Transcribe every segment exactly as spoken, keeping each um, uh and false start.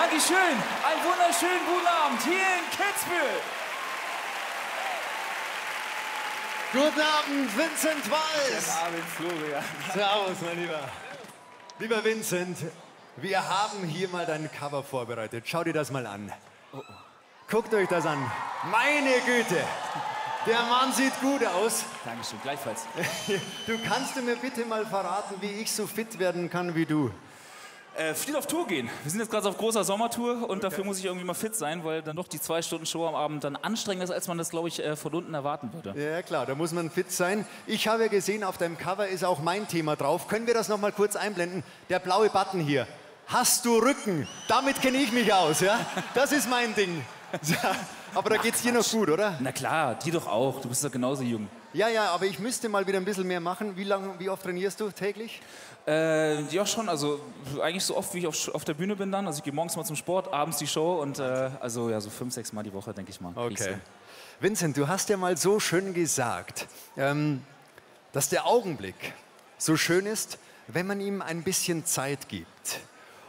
Dankeschön. Einen wunderschönen guten Abend hier in Kitzbühel. Guten Abend, Vincent Weiss. Guten Abend, Florian. Servus, mein Lieber. Lieber Vincent, wir haben hier mal dein Cover vorbereitet. Schau dir das mal an. Oh, oh. Guckt euch das an. Meine Güte. Der Mann sieht gut aus. Dankeschön, gleichfalls. Du kannst du mir bitte mal verraten, wie ich so fit werden kann wie du? Äh, viel auf Tour gehen. Wir sind jetzt gerade auf großer Sommertour und dafür muss ich irgendwie mal fit sein, weil dann doch die zwei Stunden Show am Abend dann anstrengender ist, als man das, glaube ich, äh, von unten erwarten würde. Ja klar, da muss man fit sein. Ich habe ja gesehen, auf deinem Cover ist auch mein Thema drauf. Können wir das noch mal kurz einblenden? Der blaue Button hier. Hast du Rücken? Damit kenne ich mich aus, ja? Das ist mein Ding. Aber da geht's dir noch gut, oder? Na klar, die doch auch. Du bist doch genauso jung. Ja, ja, aber ich müsste mal wieder ein bisschen mehr machen. Wie lange, wie oft trainierst du täglich? Äh, ja schon, also eigentlich so oft, wie ich auf, auf der Bühne bin dann. Also ich gehe morgens mal zum Sport, abends die Show und äh, also ja, so fünf, sechs Mal die Woche, denke ich mal. Okay. Vincent, du hast ja mal so schön gesagt, ähm, dass der Augenblick so schön ist, wenn man ihm ein bisschen Zeit gibt.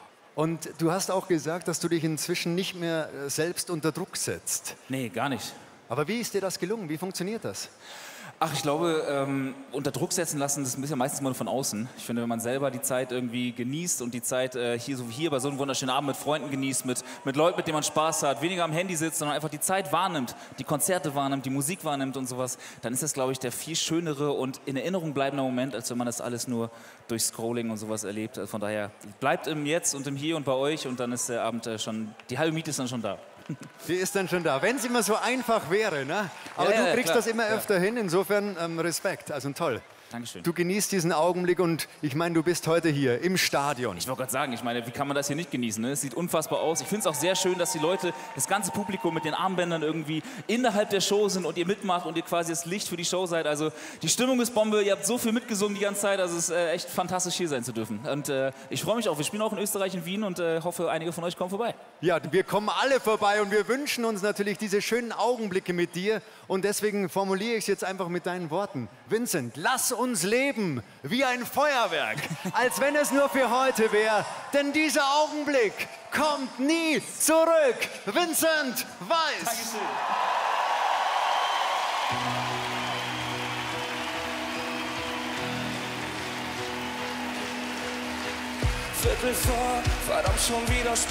Und du hast auch gesagt, dass du dich inzwischen nicht mehr selbst unter Druck setzt. Nee, gar nicht. Aber wie ist dir das gelungen? Wie funktioniert das? Ach, ich glaube, ähm, unter Druck setzen lassen, das ist ja meistens mal von außen. Ich finde, wenn man selber die Zeit irgendwie genießt und die Zeit äh, hier, so wie hier, bei so einem wunderschönen Abend mit Freunden genießt, mit, mit Leuten, mit denen man Spaß hat, weniger am Handy sitzt, sondern einfach die Zeit wahrnimmt, die Konzerte wahrnimmt, die Musik wahrnimmt und sowas, dann ist das, glaube ich, der viel schönere und in Erinnerung bleibende Moment, als wenn man das alles nur durch Scrolling und sowas erlebt. Also von daher, bleibt im Jetzt und im Hier und bei euch und dann ist der Abend äh, schon, die halbe Miete ist dann schon da. Die ist dann schon da. Wenn es immer so einfach wäre, ne? Aber ja, du ja, kriegst klar. das immer Ja. öfter hin, insofern ähm, Respekt, also toll. Dankeschön. Du genießt diesen Augenblick und ich meine, du bist heute hier im Stadion. Ich wollte gerade sagen, ich meine, wie kann man das hier nicht genießen? Ne? Es sieht unfassbar aus. Ich finde es auch sehr schön, dass die Leute, das ganze Publikum mit den Armbändern irgendwie innerhalb der Show sind und ihr mitmacht und ihr quasi das Licht für die Show seid. Also die Stimmung ist Bombe, ihr habt so viel mitgesungen die ganze Zeit, also es ist äh, echt fantastisch hier sein zu dürfen. Und äh, ich freue mich auch, wir spielen auch in Österreich, in Wien und äh, hoffe, einige von euch kommen vorbei. Ja, wir kommen alle vorbei und wir wünschen uns natürlich diese schönen Augenblicke mit dir und deswegen formuliere ich es jetzt einfach mit deinen Worten. Vincent, lass uns leben wie ein Feuerwerk, als wenn es nur für heute wäre, denn dieser Augenblick kommt nie zurück. Vincent Weiss. Dankeschön. Viertel vor, verdammt schon wieder